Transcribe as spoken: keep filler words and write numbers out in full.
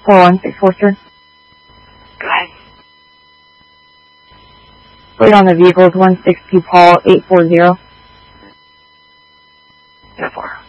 four one six four, sir. Go ahead. Plate on the vehicle is one six two Paul eight four zero. ten four.